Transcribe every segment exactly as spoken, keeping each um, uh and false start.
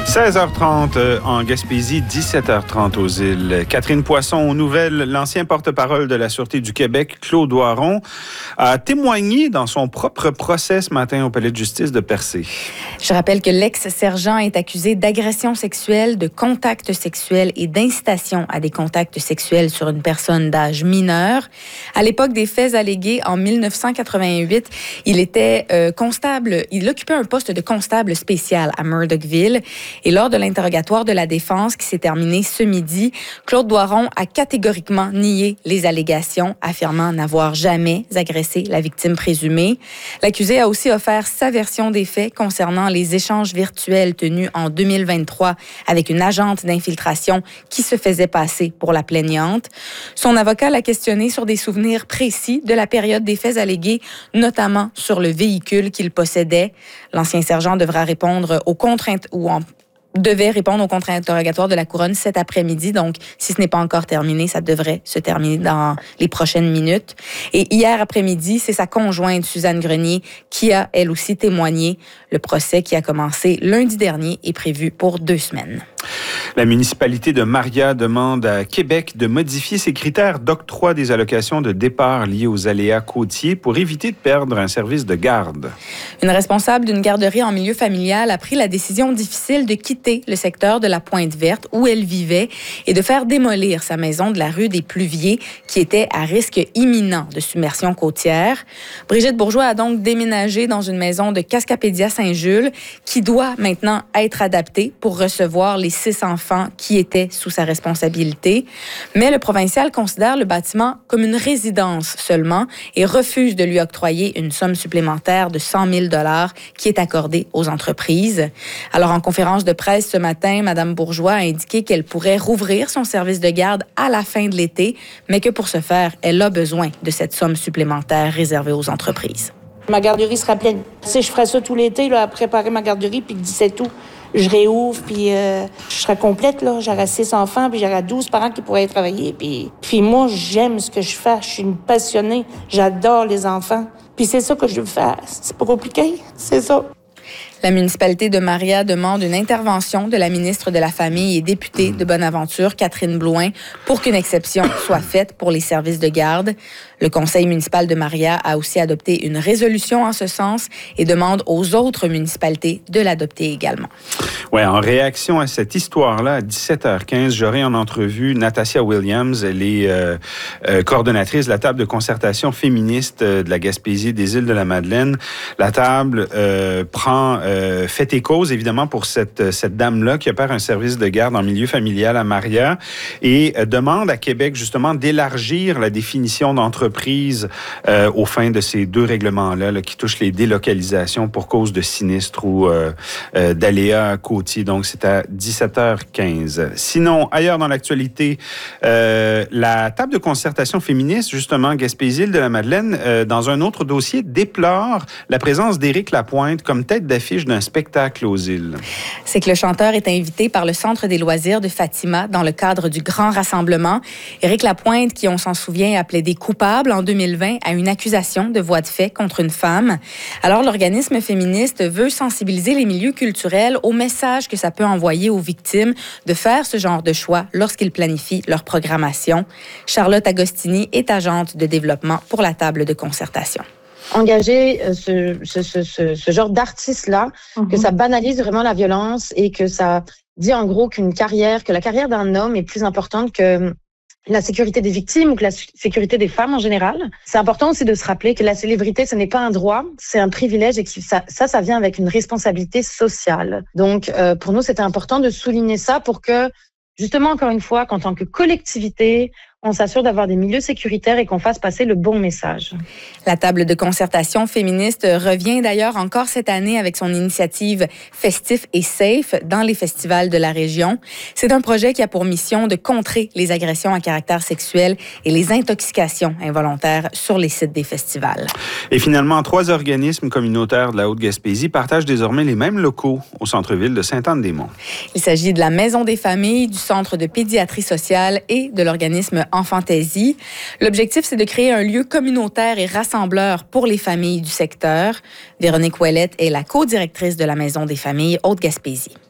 seize heures trente en Gaspésie, dix-sept heures trente aux îles. Catherine Poisson, aux nouvelles, l'ancien porte-parole de la Sûreté du Québec, Claude Doiron, a témoigné dans son propre procès ce matin au Palais de justice de Percé. Je rappelle que l'ex-sergent est accusé d'agression sexuelle, de contact sexuel et d'incitation à des contacts sexuels sur une personne d'âge mineur. À l'époque des faits allégués, en dix-neuf cent quatre-vingt-huit, il était euh, constable, il occupait un poste de constable spécial à Murdochville. Et lors de l'interrogatoire de la défense qui s'est terminé ce midi, Claude Doiron a catégoriquement nié les allégations, affirmant n'avoir jamais agressé la victime présumée. L'accusé a aussi offert sa version des faits concernant les échanges virtuels tenus en deux mille vingt-trois avec une agente d'infiltration qui se faisait passer pour la plaignante. Son avocat l'a questionné sur des souvenirs précis de la période des faits allégués, notamment sur le véhicule qu'il possédait. L'ancien sergent devra répondre aux contraintes ou en devait répondre au contre-interrogatoire de la Couronne cet après-midi. Donc, si ce n'est pas encore terminé, ça devrait se terminer dans les prochaines minutes. Et hier après-midi, c'est sa conjointe, Suzanne Grenier, qui a, elle aussi, témoigné. Le procès qui a commencé lundi dernier est prévu pour deux semaines. La municipalité de Maria demande à Québec de modifier ses critères d'octroi des allocations de départ liées aux aléas côtiers pour éviter de perdre un service de garde. Une responsable d'une garderie en milieu familial a pris la décision difficile de quitter le secteur de la Pointe-Verte où elle vivait et de faire démolir sa maison de la rue des Pluviers qui était à risque imminent de submersion côtière. Brigitte Bourgeois a donc déménagé dans une maison de Cascapédia-Saint-Jules qui doit maintenant être adaptée pour recevoir les six enfants qui étaient sous sa responsabilité. Mais le provincial considère le bâtiment comme une résidence seulement et refuse de lui octroyer une somme supplémentaire de cent mille dollars qui est accordée aux entreprises. Alors, en conférence de presse ce matin, Mme Bourgeois a indiqué qu'elle pourrait rouvrir son service de garde à la fin de l'été, mais que pour ce faire, elle a besoin de cette somme supplémentaire réservée aux entreprises. Ma garderie sera pleine. Si je ferais ça tout l'été, là, à préparer ma garderie, puis que dix-sept août, je réouvre, puis euh, je serais complète, là. J'aurais six enfants, puis j'aurais douze parents qui pourraient travailler. Puis, puis moi, j'aime ce que je fais. Je suis une passionnée. J'adore les enfants. Puis c'est ça que je veux faire. C'est pas compliqué. C'est ça. La municipalité de Maria demande une intervention de la ministre de la Famille et députée de Bonaventure, Catherine Blouin, pour qu'une exception soit faite pour les services de garde. Le conseil municipal de Maria a aussi adopté une résolution en ce sens et demande aux autres municipalités de l'adopter également. Oui, en réaction à cette histoire-là, à dix-sept heures quinze, j'aurai en entrevue Natasia Williams. Elle est euh, euh, coordonnatrice de la table de concertation féministe de la Gaspésie des Îles-de-la-Madeleine. La table euh, prend euh, fait et cause, évidemment, pour cette, cette dame-là qui opère un service de garde en milieu familial à Maria et euh, demande à Québec, justement, d'élargir la définition d'entreprise euh, aux fins de ces deux règlements-là là, qui touchent les délocalisations pour cause de sinistres ou euh, euh, d'aléas côtiers. Donc, c'est à dix-sept heures quinze. Sinon, ailleurs dans l'actualité, euh, la table de concertation féministe, justement, Gaspésie-Îles-de-la-Madeleine, euh, dans un autre dossier, déplore la présence d'Éric Lapointe comme tête d'affiche d'un spectacle aux îles. C'est que le chanteur est invité par le Centre des loisirs de Fatima dans le cadre du Grand Rassemblement. Éric Lapointe, qui, on s'en souvient, a plaidé coupable en deux mille vingt à une accusation de voie de fait contre une femme. Alors, l'organisme féministe veut sensibiliser les milieux culturels au message que ça peut envoyer aux victimes de faire ce genre de choix lorsqu'ils planifient leur programmation. Charlotte Agostini est agente de développement pour la table de concertation. Engager ce, ce, ce, ce, ce genre d'artiste-là, mm-hmm. que ça banalise vraiment la violence et que ça dit en gros qu'une carrière, que la carrière d'un homme est plus importante que la sécurité des victimes ou que la sécurité des femmes en général. C'est important aussi de se rappeler que la célébrité, ce n'est pas un droit, c'est un privilège et que ça, ça, ça vient avec une responsabilité sociale. Donc, euh, pour nous, c'était important de souligner ça pour que, justement, encore une fois, qu'en tant que collectivité, on s'assure d'avoir des milieux sécuritaires et qu'on fasse passer le bon message. La table de concertation féministe revient d'ailleurs encore cette année avec son initiative Festif et Safe dans les festivals de la région. C'est un projet qui a pour mission de contrer les agressions à caractère sexuel et les intoxications involontaires sur les sites des festivals. Et finalement, trois organismes communautaires de la Haute-Gaspésie partagent désormais les mêmes locaux au centre-ville de Sainte-Anne-des-Monts. Il s'agit de la Maison des familles, du Centre de pédiatrie sociale et de l'organisme Enfantaisie. L'objectif, c'est de créer un lieu communautaire et rassembleur pour les familles du secteur. Véronique Ouellette est la co-directrice de la Maison des familles Haute-Gaspésie.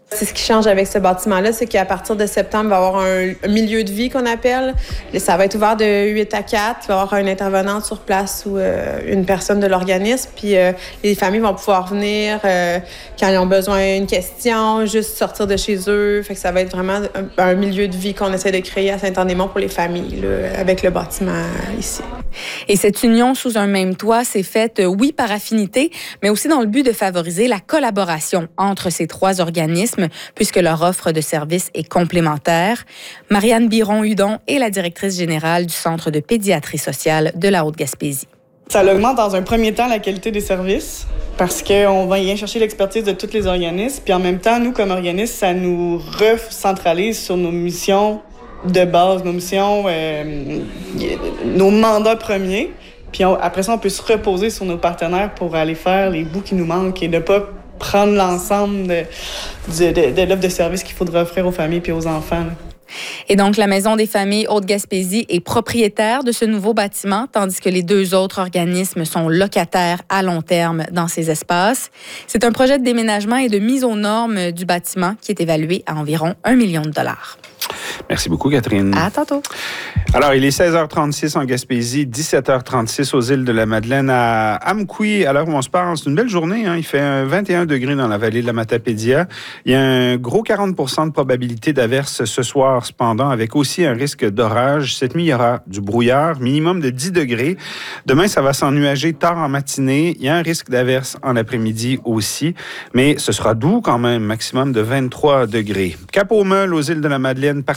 C'est ce qui change avec ce bâtiment-là, c'est qu'à partir de septembre, il va y avoir un, un milieu de vie qu'on appelle. Ça va être ouvert de huit à quatre. Il va y avoir une intervenante sur place ou euh, une personne de l'organisme. Puis euh, les familles vont pouvoir venir euh, quand ils ont besoin d'une question, juste sortir de chez eux. Fait que ça va être vraiment un, un milieu de vie qu'on essaie de créer à Saint-Anne-des-Monts pour les familles, là, avec le bâtiment ici. Et cette union sous un même toit s'est faite, oui, par affinité, mais aussi dans le but de favoriser la collaboration entre ces trois organismes, puisque leur offre de services est complémentaire. Marianne Biron-Hudon est la directrice générale du Centre de pédiatrie sociale de la Haute-Gaspésie. Ça augmente dans un premier temps la qualité des services parce qu'on va y chercher l'expertise de tous les organismes. Puis en même temps, nous, comme organisme, ça nous recentralise sur nos missions de base, nos missions, euh, nos mandats premiers. Puis on, après ça, on peut se reposer sur nos partenaires pour aller faire les bouts qui nous manquent et ne pas prendre l'ensemble de, de, de, de l'offre de services qu'il faudra offrir aux familles et aux enfants. Là. Et donc, la Maison des familles Haute-Gaspésie est propriétaire de ce nouveau bâtiment, tandis que les deux autres organismes sont locataires à long terme dans ces espaces. C'est un projet de déménagement et de mise aux normes du bâtiment qui est évalué à environ un million de dollars. Merci beaucoup, Catherine. À tantôt. Alors, il est seize heures trente-six en Gaspésie, dix-sept heures trente-six aux îles de la Madeleine. À Amqui, à l'heure où on se parle, c'est une belle journée. Hein? Il fait vingt et un degrés dans la vallée de la Matapédia. Il y a un gros quarante pour cent de probabilité d'averse ce soir, cependant, avec aussi un risque d'orage. Cette nuit, il y aura du brouillard, minimum de dix degrés. Demain, ça va s'ennuager tard en matinée. Il y a un risque d'averse en après-midi aussi, mais ce sera doux quand même, maximum de vingt-trois degrés. Cap-aux-Meules, aux îles de la Madeleine,